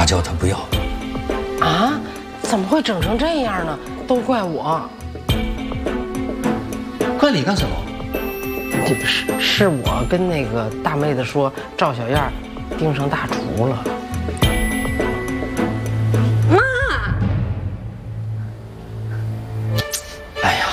娇她不要。 啊？怎么会整成这样呢？都怪我。 怪你干什么？ 是我跟那个大妹子说赵小燕盯上大厨了。 妈！ 哎呀，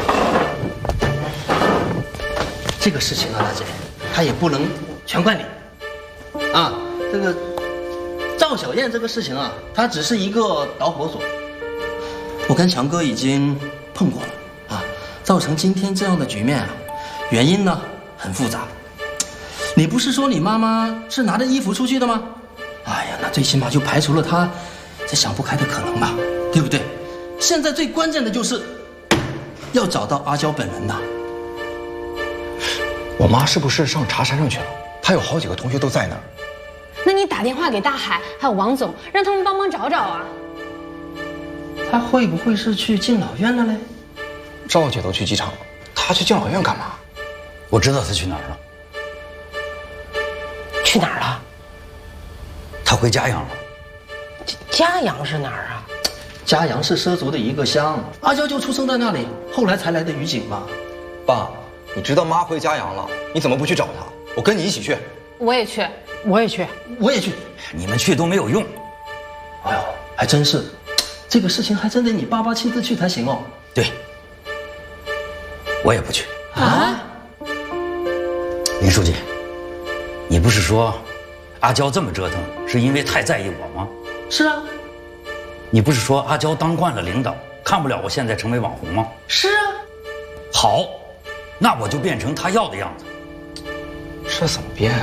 这个事情啊，大姐，她也不能全怪你。啊，这个赵小燕这个事情啊，它只是一个导火索。我跟强哥已经碰过了啊，造成今天这样的局面啊，原因呢很复杂。你不是说你妈妈是拿着衣服出去的吗？哎呀，那最起码就排除了她这想不开的可能吧，对不对？现在最关键的就是要找到阿娇本人呐。 我妈是不是上茶山上去了？她有好几个同学都在那儿。 那你打电话给大海还有王总，让他们帮忙找找啊。 她会不会是去敬老院了嘞？ 赵姐都去机场了，她去敬老院干嘛？ 我知道她去哪儿了， 去哪儿了？ 她回嘉阳了。 嘉阳是哪儿啊？ 嘉阳是畲族的一个乡，阿娇就出生在那里，后来才来的余景嘛。 爸，你知道妈回嘉阳了，你怎么不去找她？我跟你一起去。 我也去。 我也去。 我也去。 你们去都没有用。 哎呦，还真是，这个事情还真得你爸爸亲自去才行哦。 对，我也不去。 啊？ 林书记，你不是说阿娇这么折腾是因为太在意我吗？ 是啊。 你不是说阿娇当惯了领导，看不了我现在成为网红吗？ 是啊。 好，那我就变成她要的样子。 这怎么变啊？